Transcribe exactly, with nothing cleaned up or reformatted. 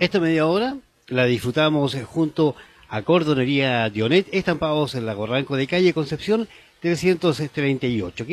Esta media hora la disfrutamos junto a Cordonería Dionet, estampados en la Barranco de calle Concepción trescientos treinta y ocho.